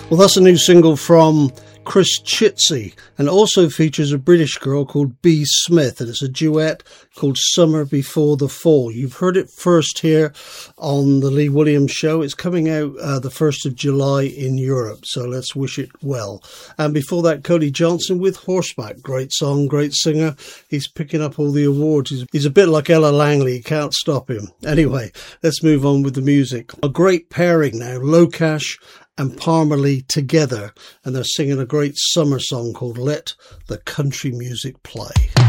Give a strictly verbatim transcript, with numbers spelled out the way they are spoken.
Well, that's a new single from Chris Chitsey, and also features a British girl called B. Smith, and it's a duet called Summer Before the Fall. You've heard it first here on the Lee Williams Show. It's coming out uh, the first of July in Europe, so let's wish it well. And before that, Cody Johnson with Horseback. Great song, great singer. He's picking up all the awards. He's, he's a bit like Ella Langley. You can't stop him. Anyway, let's move on with the music. A great pairing now, Locash and Parmalee together, and they're singing a great summer song called Let the Country Music Play.